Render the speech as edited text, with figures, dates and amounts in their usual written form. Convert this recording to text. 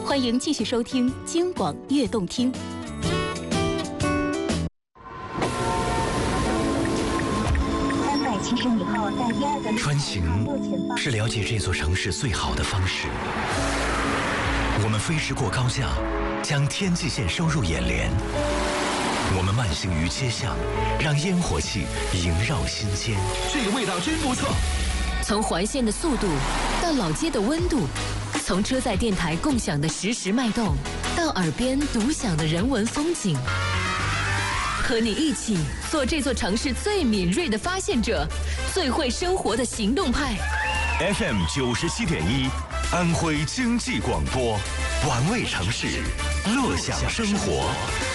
欢迎继续收听京广悦动听。 穿行是了解这座城市最好的方式。我们飞驰过高架，将天际线收入眼帘。我们慢行于街巷，让烟火气萦绕心间。 这个味道真不错。 从环线的速度到老街的温度，从车载电台共享的实时脉动，到耳边独享的人文风景。和你一起做这座城市最敏锐的发现者，最会生活的行动派。 FM 97.1，安徽经济广播，玩味城市，乐享生活。